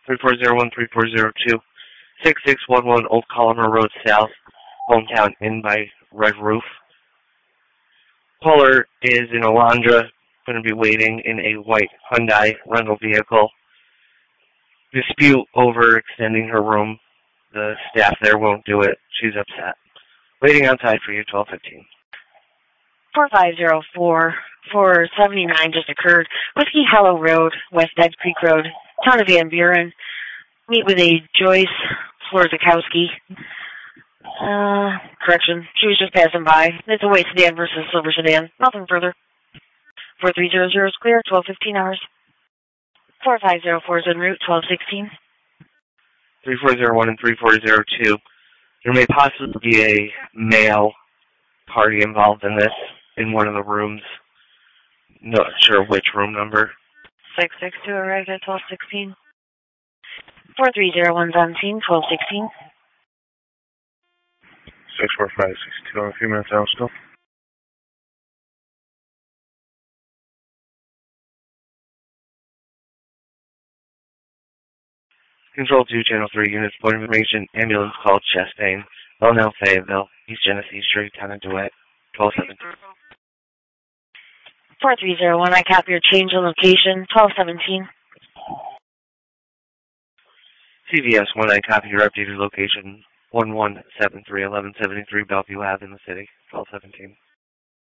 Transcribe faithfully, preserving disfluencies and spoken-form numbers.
three four zero one, three four zero two, six six one one Old Collimer Road South, Hometown Inn by Red Roof. Caller is in Alondra, going to be waiting in a white Hyundai rental vehicle. Dispute over extending her room. The staff there won't do it. She's upset. Waiting outside for you, twelve fifteen. four five zero four, four seventy-nine just occurred. Whiskey Hollow Road, West Dead Creek Road, Town of Van Buren. Meet with a Joyce Florzakowski. Uh, correction, she was just passing by. It's a white sedan versus silver sedan. Nothing further. four three zero zero is clear, twelve fifteen hours. four five zero four is en route, twelve sixteen. three four zero one and three four zero two. There may possibly be a male party involved in this in one of the rooms. Not sure which room number. six six two arrived at twelve sixteen. four three zero one's on scene, twelve sixteen. six four five six two, a few minutes out still. Control two, Channel three, units, point of information, ambulance called Chastain, Belknap, Fayetteville, East Genesee Street, Town of DeWitt, twelve seventeen. four three zero one, I copy your change in location, twelve seventeen. C V S one, I copy your updated location, one one seven three, eleven seventy-three Bellevue Ave in the city, twelve seventeen.